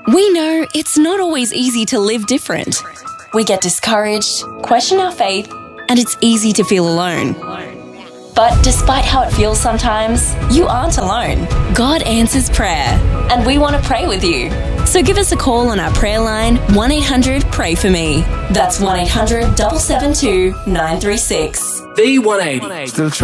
We know it's not always easy to live different. We get discouraged, question our faith, and it's easy to feel alone. But despite how it feels sometimes, you aren't alone. God answers prayer, and we want to pray with you. So give us a call on our prayer line, 1-800-PRAY-FOR-ME. That's 1-800-772-936. V180. Still